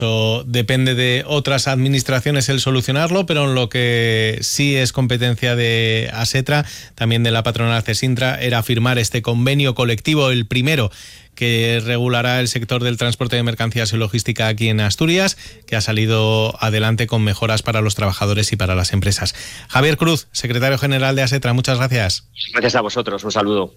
Depende de otras administraciones el solucionarlo, pero en lo que sí es competencia de ASETRA, también de la patronal CESINTRA, era firmar este convenio colectivo, el primero que regulará el sector del transporte de mercancías y logística aquí en Asturias, que ha salido adelante con mejoras para los trabajadores y para las empresas. Javier Cruz, secretario general de ASETRA, muchas gracias. Gracias a vosotros, un saludo.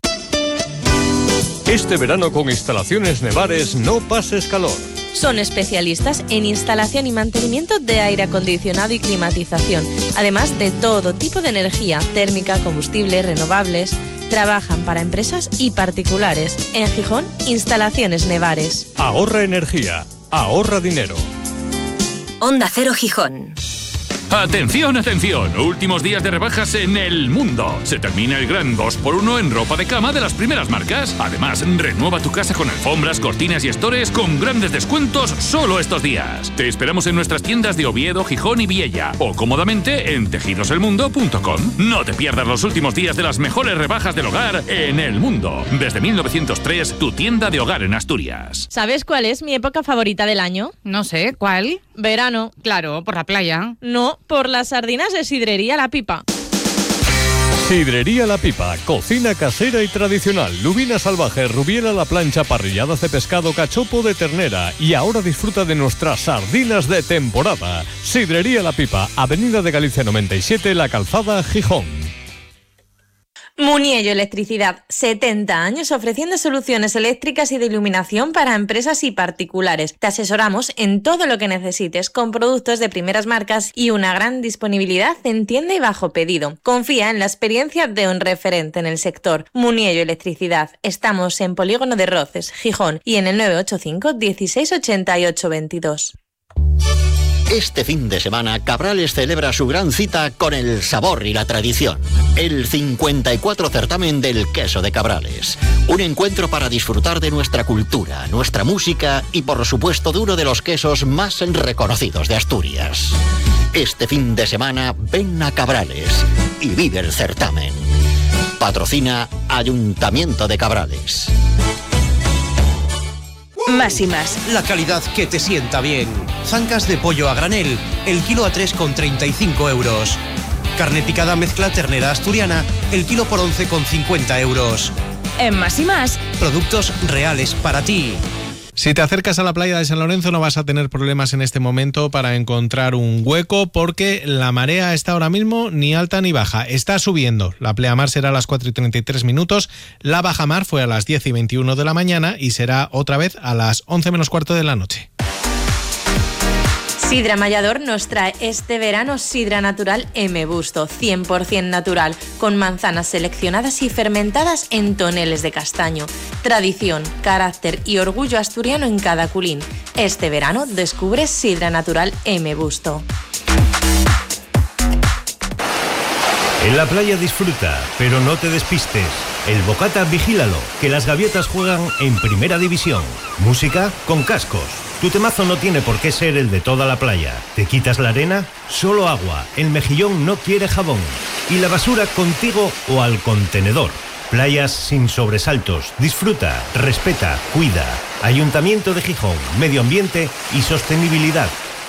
Este verano con Instalaciones Nevares no pases calor. Son especialistas en instalación y mantenimiento de aire acondicionado y climatización, además de todo tipo de energía, térmica, combustible, renovables. Trabajan para empresas y particulares. En Gijón, Instalaciones Nevares. Ahorra energía, ahorra dinero. Onda Cero Gijón. ¡Atención, atención! Últimos días de rebajas en El Mundo. Se termina el gran 2x1 en ropa de cama de las primeras marcas. Además, renueva tu casa con alfombras, cortinas y estores con grandes descuentos solo estos días. Te esperamos en nuestras tiendas de Oviedo, Gijón y Viella o cómodamente en tejidoselmundo.com. No te pierdas los últimos días de las mejores rebajas del hogar en El Mundo. Desde 1903, tu tienda de hogar en Asturias. ¿Sabes cuál es mi época favorita del año? No sé, ¿cuál? Verano. Claro, por la playa. No, por las sardinas de Sidrería La Pipa. Sidrería La Pipa, cocina casera y tradicional, lubina salvaje, rubiera a la plancha, parrilladas de pescado, cachopo de ternera y ahora disfruta de nuestras sardinas de temporada. Sidrería La Pipa, Avenida de Galicia 97, La Calzada, Gijón. Muniello Electricidad, 70 años ofreciendo soluciones eléctricas y de iluminación para empresas y particulares. Te asesoramos en todo lo que necesites con productos de primeras marcas y una gran disponibilidad en tienda y bajo pedido. Confía en la experiencia de un referente en el sector. Muniello Electricidad. Estamos en Polígono de Roces, Gijón y en el 985 16 88 22. Este fin de semana, Cabrales celebra su gran cita con el sabor y la tradición. El 54 certamen del queso de Cabrales. Un encuentro para disfrutar de nuestra cultura, nuestra música y, por supuesto, de uno de los quesos más reconocidos de Asturias. Este fin de semana, ven a Cabrales y vive el certamen. Patrocina Ayuntamiento de Cabrales. Más y más. La calidad que te sienta bien. Zancas de pollo a granel, el kilo a 3,35 euros. Carne picada mezcla ternera asturiana, el kilo por 11,50 euros. En Más y más. Productos reales para ti. Si te acercas a la playa de San Lorenzo no vas a tener problemas en este momento para encontrar un hueco porque la marea está ahora mismo ni alta ni baja, está subiendo. La pleamar será a las 4:33, la bajamar fue a las 10:21 de la mañana y será otra vez a las 11:15 de la noche. Sidra Mallador nos trae este verano sidra natural M. Busto, 100% natural, con manzanas seleccionadas y fermentadas en toneles de castaño. Tradición, carácter y orgullo asturiano en cada culín. Este verano descubre sidra natural M. Busto. En la playa disfruta, pero no te despistes. El bocata vigílalo, que las gaviotas juegan en primera división. Música con cascos. Tu temazo no tiene por qué ser el de toda la playa. ¿Te quitas la arena? Solo agua. El mejillón no quiere jabón. Y la basura contigo o al contenedor. Playas sin sobresaltos. Disfruta, respeta, cuida. Ayuntamiento de Gijón, Medio Ambiente y Sostenibilidad.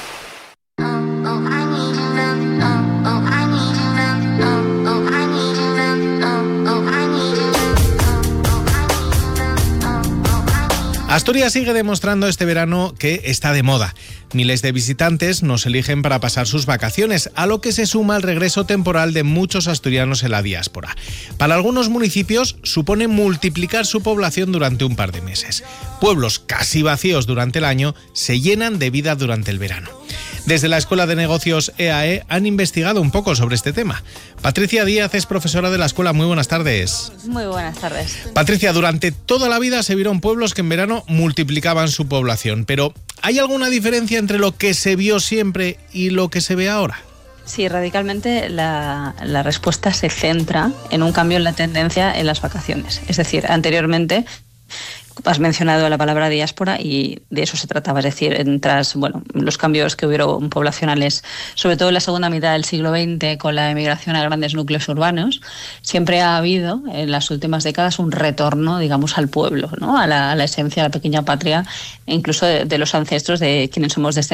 Asturias sigue demostrando este verano que está de moda. Miles de visitantes nos eligen para pasar sus vacaciones, a lo que se suma el regreso temporal de muchos asturianos en la diáspora. Para algunos municipios supone multiplicar su población durante un par de meses. Pueblos casi vacíos durante el año se llenan de vida durante el verano. Desde la Escuela de Negocios EAE han investigado un poco sobre este tema. Patricia Díaz es profesora de la escuela. Muy buenas tardes. Muy buenas tardes. Patricia, durante toda la vida se vieron pueblos que en verano multiplicaban su población, pero ¿hay alguna diferencia entre lo que se vio siempre y lo que se ve ahora? Sí, radicalmente la respuesta se centra en un cambio en la tendencia en las vacaciones. Es decir, anteriormente has mencionado la palabra diáspora y de eso se trataba, es decir, tras los cambios que hubieron poblacionales, sobre todo en la segunda mitad del siglo XX, con la emigración a grandes núcleos urbanos, siempre ha habido en las últimas décadas un retorno, digamos, al pueblo, ¿no? a la esencia, a la pequeña patria, e incluso de los ancestros de quienes somos descendientes